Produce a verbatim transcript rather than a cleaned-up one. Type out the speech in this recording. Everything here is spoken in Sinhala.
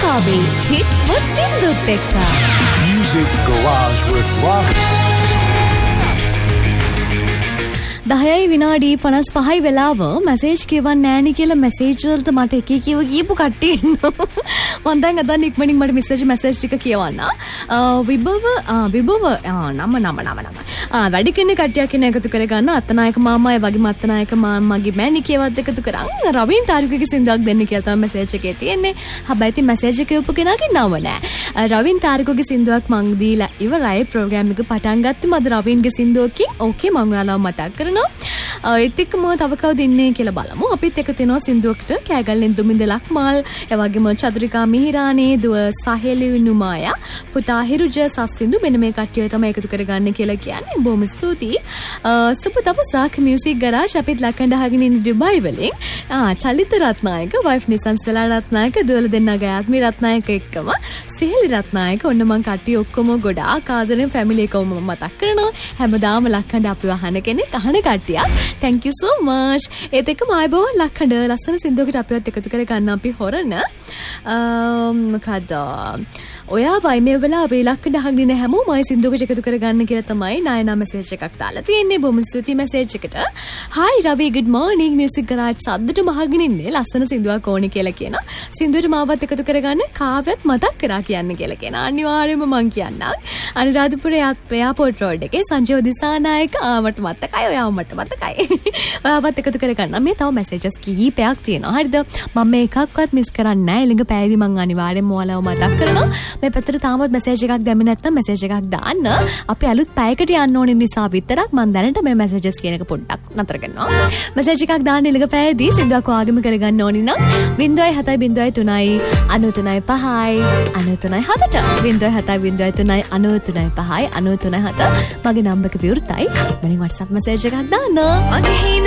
වෙලාවේ හිට්ම සින්දුත් එක්ක Music Garage with Rock. දහයයි විනාඩි පනස් පහයි වෙලාව මැසේජ් කියවන්න නෑනි කියලා මැසේජ් වලට මට එක එක කියව කියපු කට්ටිය ඉන්නවා. මම දැන් අදන් ඉක්මනින් මට මෙසේජ් මැසේජ් ටික කියවන්න. විභව විභව නම නම නම නම. ආ වැඩි කෙනෙක් කට්ටියක් ඉන්න එකතු කරගන්න අත්තනායක මාමා ඒ වගේම අත්තනායක මාමගේ මෑණි කියවත් එකතු කරන් රවින් තාරිකගේ සින්දුවක් දෙන්න කියලා තමයි මැසේජ් එකේ තියෙන්නේ. හැබැයි ඉතින් මැසේජ් එක කියවපු කෙනාගේ නම නෑ. රවින් තාරිකගේ සින්දුවක් මං දීලා ඉවරයි ප්‍රෝග්‍රෑම් එක පටන් ගත්තම අද රවින්ගේ සින්දුවකින් ඕකේ මං ඔයාලව මතක් කරනවා. ඒත් එක්කම තව කවුද ඉන්නේ කියලා බලමු. අපිත් එක තියෙනවා සින්දුවකට කෑගල්ලෙන් දුමින්ද ලක්මාල්, ඒ වගේම චතුරිකා මිහිරානේ, දුව සහෙලි නුමායා, පුතා හිරුජ සස්සින්දු මෙන්න මේ කට්ටිය තමයි එකතු කරගන්න කියලා කියන්නේ. බොහොම ස්තුතියි. සුප තපසක් මියුසික් ගරාජ් අපිත් ලක්කඳ අහගෙන ඉන්නේ ඩුබයි වලින්. ආ චලිත රත්නායක, වයිෆ් නිසන් සලා රත්නායක, දුවල දෙන්නගේ ආත්මී රත්නායක එක්කම සිහෙලි රත්නායක ඔන්න මං කට්ටිය ඔක්කොම ගොඩාක් ආදරෙන් ෆැමිලි එකම මතක් කරනවා. හැමදාම ලක්කඳ අපිව අහන කෙනෙක් අහන කට්ටියක්. thank you so much. ඒත් එක්කම ආයුබෝවන් ලක්කඳ ලස්සන සින්දුවකට අපිවත් එකතු කර ගන්න අපි හොරන. මොකද ඔයා වයි මේ වෙලාවේ ලක්කඳ අහගෙන ඉන්න හැමෝම අය සින්දුවකට එකතු කර ගන්න කියලා තමයි නායනා මැසේජ් එකක් දාලා තියෙන්නේ. බොහොම ස්තුතියි මැසේජ් එකට. hi රවි good morning music garage සද්දට මහගෙන ඉන්නේ ලස්සන සින්දුවක් ඕනේ කියලා කියනවා. සින්දුවට මාවත් එකතු කරගන්න කාව්‍යත් මතක් කරා කියන්න කියලා කියනවා. අනිවාර්යයෙන්ම මං කියන්නම්. අනුරාධපුර එයාපෝට් රෝඩ් එකේ සංජීව දිසානායක ආවට මතකයි ඔයාව මට මතකයි. ඔයාවත් එකතු කරගන්න. මේ තව මැසේජස් කිහිපයක් තියෙනවා. හරිද? මම මේ එකක්වත් මිස් කරන්නේ නැහැ. ඊළඟ පැයදී මං අනිවාර්යයෙන්ම ඔයාලව මතක් කරනවා. මේ පැත්තට තාමත් මැසේජ් එකක් දැම්මේ නැත්නම් මැසේජ් එකක් දාන්න. අපි අලුත් පැයකට යන්න ඕනේ නිසා විතරක් මම දැනට මේ මැසේජස් කියන එක පොඩ්ඩක් නතර කරනවා. මැසේජ් එකක් දාන්න ඊළඟ පැයදී සින්දුවක් ඔයාගෙම කරගන්න ඕනි නම් ज़ीरो सात ज़ीरो ज़ीरो तीन नौ तीन पाँच नौ तीन सात ज़ीरो सात ज़ीरो ज़ीरो तीन नौ तीन पाँच नौ तीन सात මගේ නම්බර් එක විවෘතයි. මම WhatsApp මැසේජ් එකක් දාන්න. මගේ